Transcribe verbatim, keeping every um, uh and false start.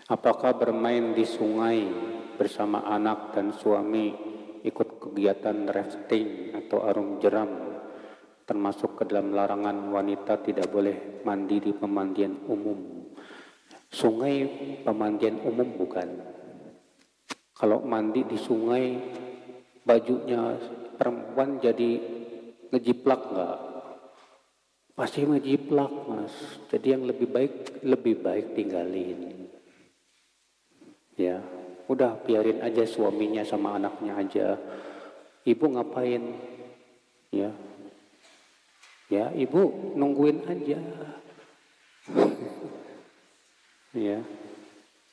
Apakah bermain di sungai bersama anak dan suami, ikut kegiatan rafting atau arum jeram, termasuk ke dalam larangan wanita tidak boleh mandi di pemandian umum? Sungai pemandian umum bukan. Kalau mandi di sungai, bajunya perempuan jadi ngejiplak enggak? Pasti ngejiplak, Mas. Jadi yang lebih baik, lebih baik tinggalin. Ya, udah biarin aja suaminya sama anaknya aja. Ibu ngapain? Ya, ya ibu nungguin aja. Ya.